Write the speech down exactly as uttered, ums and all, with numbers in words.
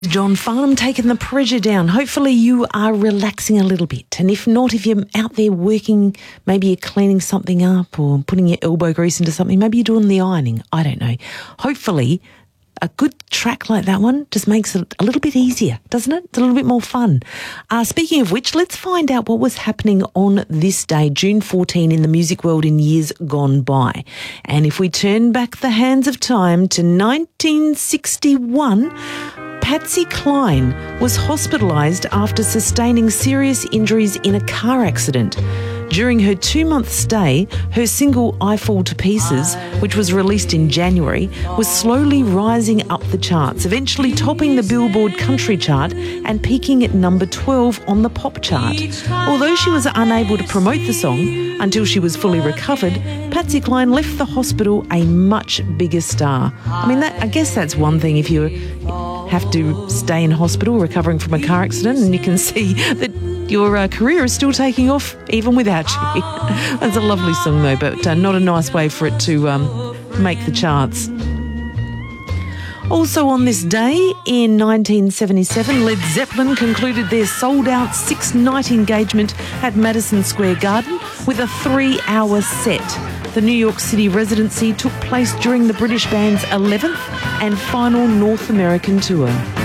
John Farnham taking the pressure down. Hopefully you are relaxing a little bit. And if not, if you're out there working, maybe you're cleaning something up or putting your elbow grease into something, maybe you're doing the ironing. I don't know. Hopefully a good track like that one just makes it a little bit easier, doesn't it? It's a little bit more fun. Uh, speaking of which, let's find out what was happening on this day, June fourteenth, in the music world in years gone by. And if we turn back the hands of time to nineteen sixty-one, Patsy Cline was hospitalised after sustaining serious injuries in a car accident. During her two-month stay, her single I Fall to Pieces, which was released in January, was slowly rising up the charts, eventually topping the Billboard country chart and peaking at number twelve on the pop chart. Although she was unable to promote the song until she was fully recovered, Patsy Cline left the hospital a much bigger star. I mean, that, I guess that's one thing if you have to stay in hospital recovering from a car accident and you can see that your uh, career is still taking off even without you. That's a lovely song though, but uh, not a nice way for it to um, make the charts. Also on this day in nineteen seventy-seven, Led Zeppelin concluded their sold-out six-night engagement at Madison Square Garden with a three-hour set. The New York City residency took place during the British band's eleventh and final North American tour.